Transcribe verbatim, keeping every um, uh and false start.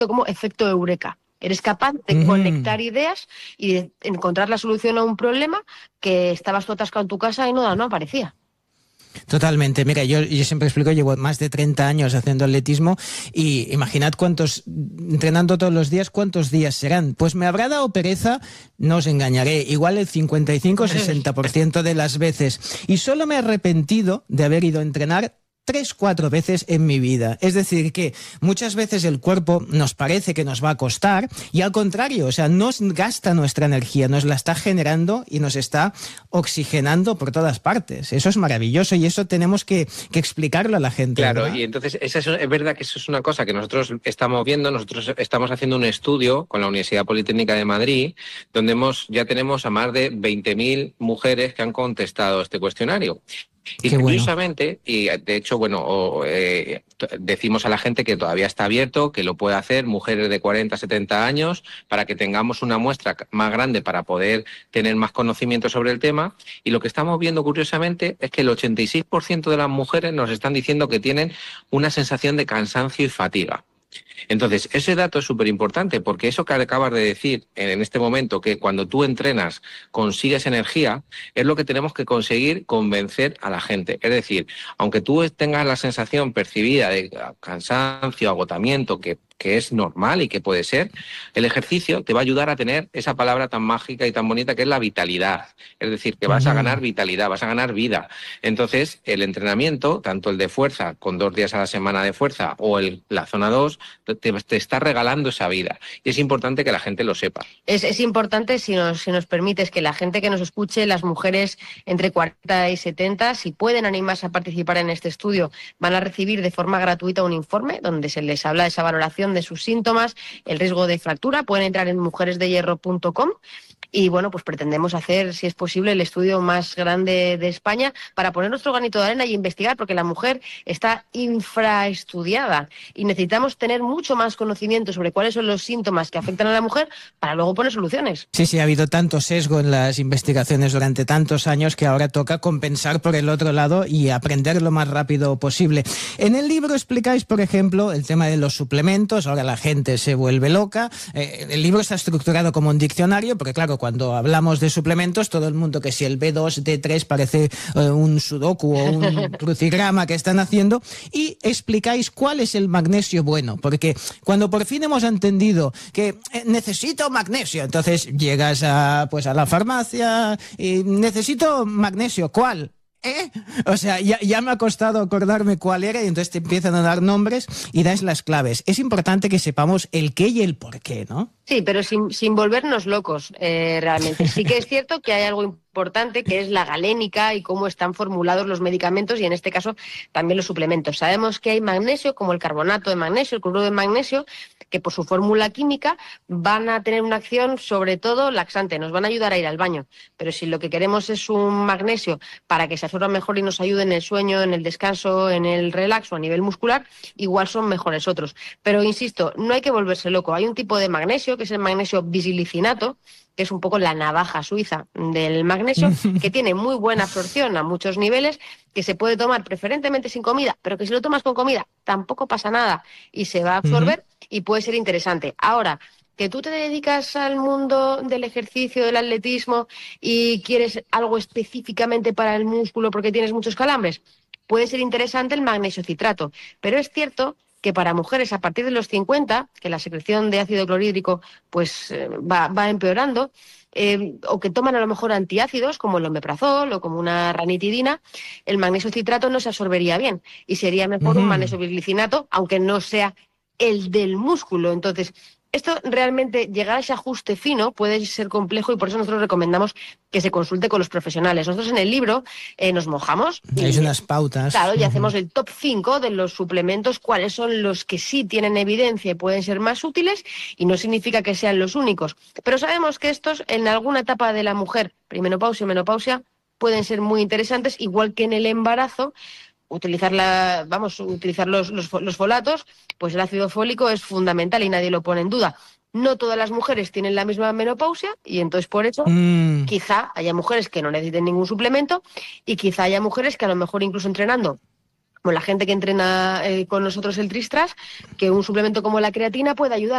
como efecto eureka. Eres capaz de mm. conectar ideas y de encontrar la solución a un problema que estabas tú atascado en tu casa y no, no aparecía. Totalmente. Mira, yo, yo siempre explico, llevo más de treinta años haciendo atletismo y imaginad cuántos, entrenando todos los días, cuántos días serán. Pues me habrá dado pereza, no os engañaré, igual el cincuenta y cinco a sesenta por ciento de las veces. Y solo me he arrepentido de haber ido a entrenar tres, cuatro veces en mi vida. Es decir, que muchas veces el cuerpo nos parece que nos va a costar y al contrario, o sea, nos gasta nuestra energía, nos la está generando y nos está oxigenando por todas partes. Eso es maravilloso y eso tenemos que, que explicarlo a la gente. Claro, ¿verdad? Y entonces esa es, es verdad que eso es una cosa que nosotros estamos viendo. Nosotros estamos haciendo un estudio con la Universidad Politécnica de Madrid, donde hemos ya tenemos a más de veinte mil mujeres que han contestado este cuestionario. Y Qué curiosamente, bueno. y de hecho, bueno, o, eh, decimos a la gente que todavía está abierto, que lo puede hacer mujeres de cuarenta, setenta años, para que tengamos una muestra más grande para poder tener más conocimiento sobre el tema. Y lo que estamos viendo curiosamente es que el ochenta y seis por ciento de las mujeres nos están diciendo que tienen una sensación de cansancio y fatiga. Entonces, ese dato es súper importante porque eso que acabas de decir en este momento, que cuando tú entrenas consigues energía, es lo que tenemos que conseguir convencer a la gente. Es decir, aunque tú tengas la sensación percibida de cansancio, agotamiento, que que es normal y que puede ser, el ejercicio te va a ayudar a tener esa palabra tan mágica y tan bonita que es la vitalidad. Es decir, que vas a ganar vitalidad, vas a ganar vida. Entonces, el entrenamiento, tanto el de fuerza, con dos días a la semana de fuerza, o el, la zona dos, te, te está regalando esa vida. Y es importante que la gente lo sepa. Es, es importante, si nos, si nos permites, que la gente que nos escuche, las mujeres entre cuarenta y setenta, si pueden animarse a participar en este estudio, van a recibir de forma gratuita un informe donde se les habla de esa valoración de sus síntomas, el riesgo de fractura. Pueden entrar en mujeres de hierro punto com y bueno, pues pretendemos hacer, si es posible, el estudio más grande de España para poner nuestro granito de arena y investigar, porque la mujer está infraestudiada y necesitamos tener mucho más conocimiento sobre cuáles son los síntomas que afectan a la mujer para luego poner soluciones. Sí, sí, ha habido tanto sesgo en las investigaciones durante tantos años que ahora toca compensar por el otro lado y aprender lo más rápido posible. En el libro explicáis, por ejemplo, el tema de los suplementos. Ahora la gente se vuelve loca. Eh, el libro está estructurado como un diccionario, porque claro, cuando hablamos de suplementos, todo el mundo que si el B dos, D tres parece eh, un sudoku o un crucigrama que están haciendo, y explicáis cuál es el magnesio bueno, porque cuando por fin hemos entendido que eh, necesito magnesio, entonces llegas a, pues a la farmacia y necesito magnesio, ¿cuál? ¿Eh? O sea, ya, ya me ha costado acordarme cuál era y entonces te empiezan a dar nombres y das las claves. Es importante que sepamos el qué y el por qué, ¿no? Sí, pero sin, sin volvernos locos, eh, realmente. Sí que es cierto que hay algo importante, que es la galénica y cómo están formulados los medicamentos y en este caso también los suplementos. Sabemos que hay magnesio, como el carbonato de magnesio, el cloruro de magnesio, que por su fórmula química van a tener una acción sobre todo laxante, nos van a ayudar a ir al baño. Pero si lo que queremos es un magnesio para que se absorba mejor y nos ayude en el sueño, en el descanso, en el relax o a nivel muscular, igual son mejores otros. Pero insisto, no hay que volverse loco. Hay un tipo de magnesio, que es el magnesio bisilicinato, que es un poco la navaja suiza del magnesio, que tiene muy buena absorción a muchos niveles, que se puede tomar preferentemente sin comida, pero que si lo tomas con comida tampoco pasa nada y se va a absorber uh-huh. y puede ser interesante. Ahora, que tú te dedicas al mundo del ejercicio, del atletismo y quieres algo específicamente para el músculo porque tienes muchos calambres, puede ser interesante el magnesio citrato, pero es cierto que para mujeres a partir de los cincuenta, que la secreción de ácido clorhídrico pues eh, va, va empeorando, eh, o que toman a lo mejor antiácidos como el omeprazol o como una ranitidina, el magnesio citrato no se absorbería bien y sería mejor uh-huh. un magnesio bisglicinato, aunque no sea el del músculo. Entonces, esto realmente, llegar a ese ajuste fino puede ser complejo y por eso nosotros recomendamos que se consulte con los profesionales. Nosotros en el libro eh, nos mojamos. Hay unas pautas. Claro, y hacemos el top cinco de los suplementos, cuáles son los que sí tienen evidencia y pueden ser más útiles, y no significa que sean los únicos. Pero sabemos que estos, en alguna etapa de la mujer, perimenopausia y menopausia, pueden ser muy interesantes, igual que en el embarazo. Utilizar la, vamos, utilizar los, los, los folatos, pues el ácido fólico es fundamental y nadie lo pone en duda. No todas las mujeres tienen la misma menopausia y entonces por eso mm. quizá haya mujeres que no necesiten ningún suplemento y quizá haya mujeres que a lo mejor incluso entrenando, como la gente que entrena eh, con nosotros el Tristras, que un suplemento como la creatina puede ayudar.